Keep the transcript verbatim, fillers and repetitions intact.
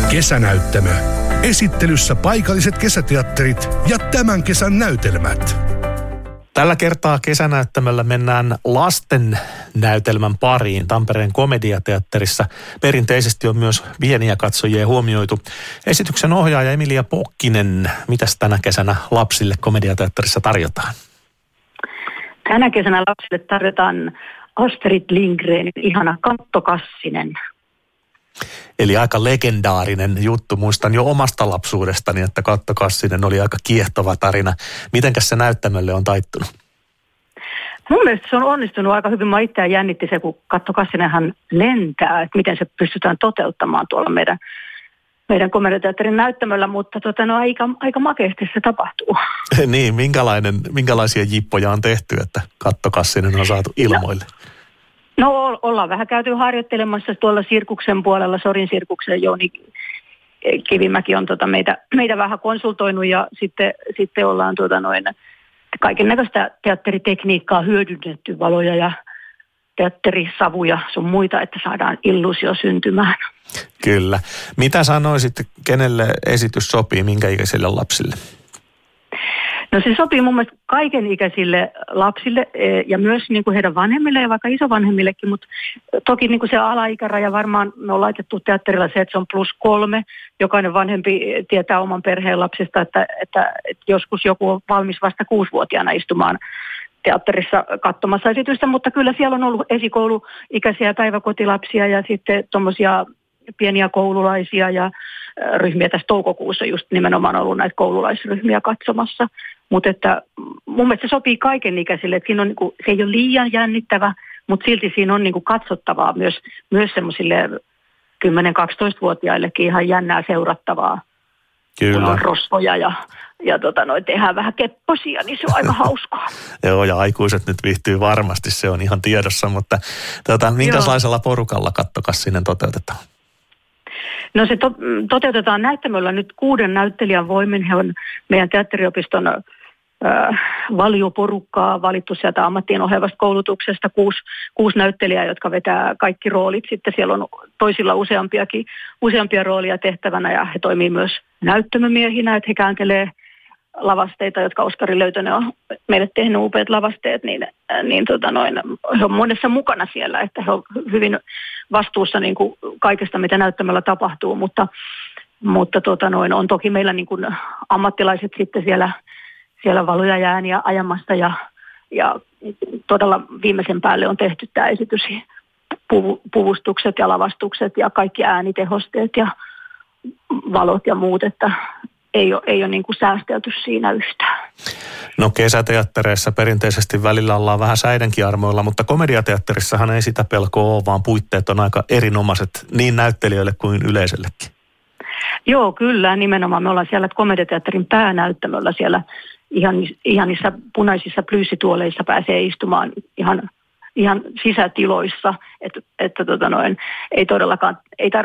Kesänäyttämö. Esittelyssä paikalliset kesäteatterit ja tämän kesän näytelmät. Tällä kertaa kesänäyttämöllä mennään lasten näytelmän pariin. Tampereen komediateatterissa perinteisesti on myös pieniä katsojia huomioitu. Esityksen ohjaaja Emilia Pokkinen, mitäs tänä kesänä lapsille komediateatterissa tarjotaan? Tänä kesänä lapsille tarjotaan Astrid Lindgrenin ihana Katto Kassinen. Eli aika legendaarinen juttu. Muistan jo omasta lapsuudestani, että Katto Kassinen oli aika kiehtova tarina. Mitenkäs se näyttämölle on taittunut? Mun mielestä se on onnistunut aika hyvin. Mä itseään jännitti se, kun Katto Kassinenhan lentää, että miten se pystytään toteuttamaan tuolla meidän, meidän komediateatterin näyttämöllä, mutta tota, no, aika, aika makeasti se tapahtuu. Niin, minkälainen, minkälaisia jippoja on tehty, että Katto Kassinen on saatu ilmoille? No. No ollaan vähän käyty harjoittelemassa tuolla Sirkuksen puolella, Sorin Sirkuksen Jouni Kivimäki on tota meitä, meitä vähän konsultoinut ja sitten, sitten ollaan tuota noin kaiken näköistä teatteritekniikkaa hyödynnetty, valoja ja teatterisavuja sun muita, että saadaan illuusio syntymään. Kyllä. Mitä sanoisit, kenelle esitys sopii, minkä ikäisille lapsille? No se sopii mun mielestä kaikenikäisille lapsille ja myös niin kuin heidän vanhemmille ja vaikka isovanhemmillekin, mutta toki niin kuin se alaikäraja varmaan me on laitettu teatterilla se, että se on plus kolme. Jokainen vanhempi tietää oman perheen lapsista, että, että, että joskus joku on valmis vasta kuusivuotiaana istumaan teatterissa katsomassa esitystä, mutta kyllä siellä on ollut esikouluikäisiä päiväkotilapsia ja sitten tuommoisia pieniä koululaisia ja ryhmiä tässä toukokuussa just nimenomaan ollut näitä koululaisryhmiä katsomassa. Mutta että mun mielestä se sopii kaikenikäisille, että siinä on niinku, se ei ole liian jännittävä, mutta silti siinä on niinku katsottavaa myös, myös semmoisille kymmenen-kaksitoista-vuotiaillekin ihan jännää seurattavaa. Kyllä. Kun on rosvoja ja, ja tota, no, tehdään vähän kepposia, niin se on aika hauskaa. Joo, ja aikuiset nyt viihtyy varmasti, se on ihan tiedossa, mutta tota, minkälaisella porukalla Katto Kassinen toteutetaan? No se to, toteutetaan näyttämöllä nyt kuuden näyttelijän voimin. He on meidän teatteriopiston äh, valioporukkaa valittu sieltä ammattien ohjaavasta koulutuksesta. Kuusi, kuusi näyttelijää, jotka vetää kaikki roolit. Sitten siellä on toisilla useampiakin, useampia roolia tehtävänä ja he toimii myös näyttämömiehinä, että he kääntelee lavasteita, jotka Oskari Löytönen on meille tehnyt upeat lavasteet, niin, niin tota noin, he on monessa mukana siellä, että he on hyvin vastuussa niin kuin kaikesta, mitä näyttämällä tapahtuu, mutta, mutta tota noin, on toki meillä niin kuin ammattilaiset sitten siellä, siellä valoja ja ääniä ajamassa ja, ja todella viimeisen päälle on tehty tämä esitys, puvustukset ja lavastukset ja kaikki äänitehosteet ja valot ja muut, että ei ole, ei ole niin kuin säästelty siinä yhtään. No kesäteattereissa perinteisesti välillä ollaan vähän säidenkin armoilla, mutta komediateatterissahan ei sitä pelkoa ole, vaan puitteet on aika erinomaiset niin näyttelijöille kuin yleisöllekin. Joo, kyllä. Nimenomaan me ollaan siellä komediateatterin päänäyttämöllä siellä ihan, ihan niissä punaisissa plyysituoleissa pääsee istumaan ihan, ihan sisätiloissa, että, että tota noin, ei todellakaan, ei tarvitse